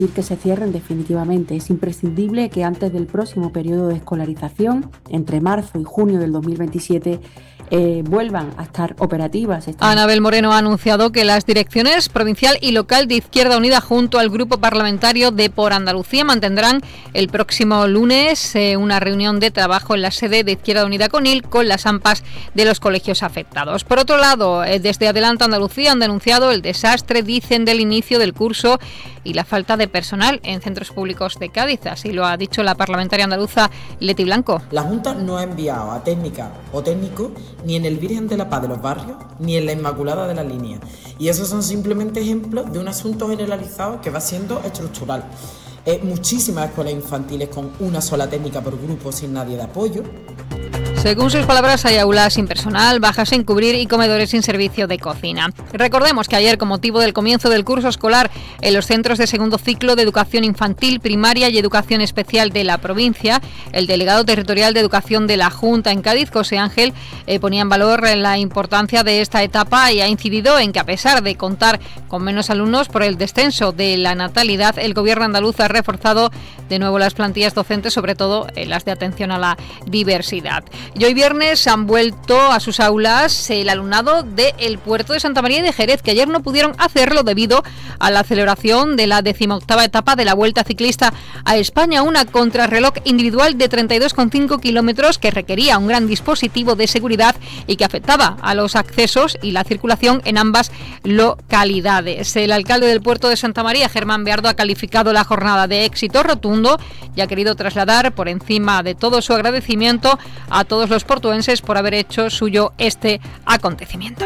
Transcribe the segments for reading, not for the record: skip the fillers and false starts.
que se cierren definitivamente. Es imprescindible que antes del próximo periodo de escolarización, entre marzo y junio del 2027, vuelvan a estar operativas. Anabel Moreno ha anunciado que las direcciones provincial y local de Izquierda Unida junto al Grupo Parlamentario de Por Andalucía mantendrán el próximo lunes una reunión de trabajo en la sede de Izquierda Unida Conil con las AMPAs de los colegios afectados. Por otro lado, desde Adelanta Andalucía han denunciado el desastre, dicen, del inicio del curso y la falta de personal en centros públicos de Cádiz. Así lo ha dicho la parlamentaria andaluza Leti Blanco. La Junta no ha enviado a técnica o técnico ni en el Virgen de la Paz de los barrios ni en la Inmaculada de la Línea. Y esos son simplemente ejemplos de un asunto generalizado que va siendo estructural. Muchísimas escuelas infantiles con una sola técnica por grupo sin nadie de apoyo. Según sus palabras, hay aulas sin personal, bajas sin cubrir y comedores sin servicio de cocina. Recordemos que ayer, con motivo del comienzo del curso escolar en los centros de segundo ciclo de educación infantil, primaria y educación especial de la provincia, el delegado territorial de educación de la Junta en Cádiz, José Ángel, ponía en valor la importancia de esta etapa y ha incidido en que, a pesar de contar con menos alumnos por el descenso de la natalidad, el gobierno andaluz ha reforzado de nuevo las plantillas docentes, sobre todo las de atención a la diversidad. Y hoy viernes han vuelto a sus aulas el alumnado del puerto de Santa María y de Jerez, que ayer no pudieron hacerlo debido a la celebración de la 18ª etapa de la Vuelta Ciclista a España, una contrarreloj individual de 32,5 kilómetros que requería un gran dispositivo de seguridad y que afectaba a los accesos y la circulación en ambas localidades. El alcalde del puerto de Santa María, Germán Beardo, ha calificado la jornada de éxito rotundo y ha querido trasladar por encima de todo su agradecimiento a todos los portuenses por haber hecho suyo este acontecimiento.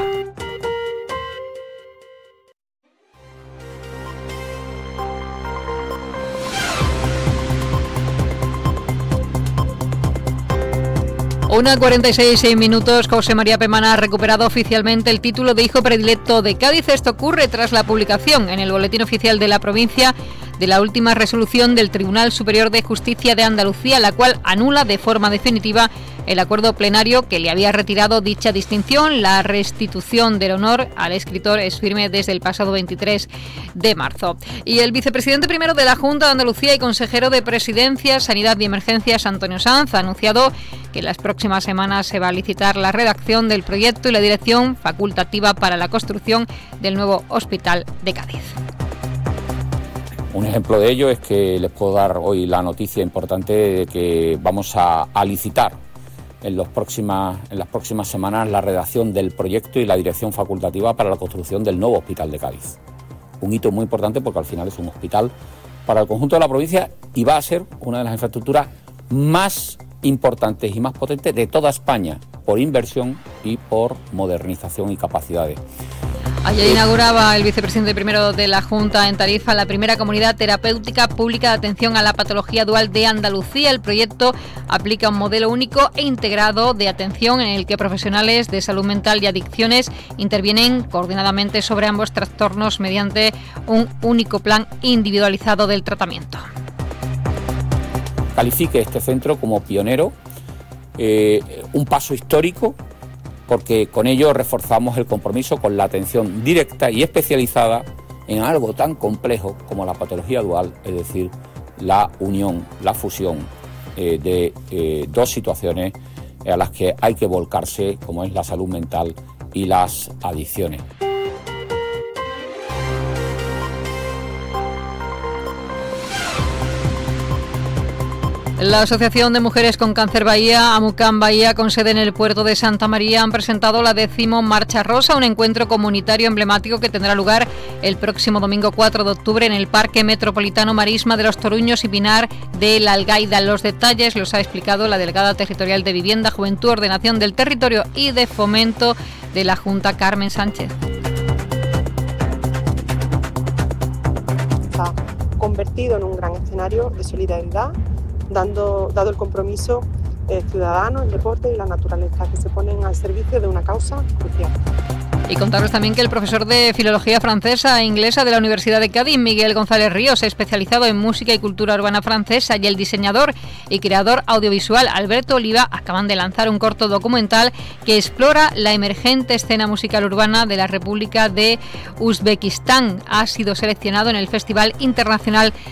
Una 46 minutos. José María Pemana ha recuperado oficialmente el título de hijo predilecto de Cádiz. Esto ocurre tras la publicación en el Boletín Oficial de la provincia de la última resolución del Tribunal Superior de Justicia de Andalucía, la cual anula de forma definitiva el acuerdo plenario que le había retirado dicha distinción. La restitución del honor al escritor es firme desde el pasado 23 de marzo. Y el vicepresidente primero de la Junta de Andalucía y consejero de Presidencia, Sanidad y Emergencias, Antonio Sanz, ha anunciado que en las próximas semanas se va a licitar la redacción del proyecto y la dirección facultativa para la construcción del nuevo hospital de Cádiz. Un ejemplo de ello es que les puedo dar hoy la noticia importante de que vamos a licitar en las próximas semanas la redacción del proyecto y la dirección facultativa para la construcción del nuevo hospital de Cádiz. Un hito muy importante porque al final es un hospital para el conjunto de la provincia y va a ser una de las infraestructuras más importantes y más potentes de toda España por inversión y por modernización y capacidades. Ayer inauguraba el vicepresidente primero de la Junta en Tarifa la primera comunidad terapéutica pública de atención a la patología dual de Andalucía. El proyecto aplica un modelo único e integrado de atención en el que profesionales de salud mental y adicciones intervienen coordinadamente sobre ambos trastornos mediante un único plan individualizado del tratamiento. Califique este centro como pionero, un paso histórico, porque con ello reforzamos el compromiso con la atención directa y especializada en algo tan complejo como la patología dual, es decir, la unión, la fusión de dos situaciones a las que hay que volcarse, como es la salud mental y las adicciones. La Asociación de Mujeres con Cáncer Bahía, AMUCAM Bahía, con sede en el puerto de Santa María, han presentado la 10ª Marcha Rosa, un encuentro comunitario emblemático que tendrá lugar el próximo domingo 4 de octubre en el Parque Metropolitano Marisma de los Toruños y Pinar de la Algaida. Los detalles los ha explicado la delegada territorial de Vivienda, Juventud, Ordenación del Territorio y de Fomento de la Junta, Carmen Sánchez. Está convertido en un gran escenario de solidaridad, dado el compromiso ciudadano, el deporte y la naturaleza que se ponen al servicio de una causa crucial. Y contaros también que el profesor de Filología Francesa e Inglesa de la Universidad de Cádiz, Miguel González Ríos, especializado en música y cultura urbana francesa, y el diseñador y creador audiovisual Alberto Oliva acaban de lanzar un corto documental que explora la emergente escena musical urbana de la República de Uzbekistán. Ha sido seleccionado en el Festival Internacional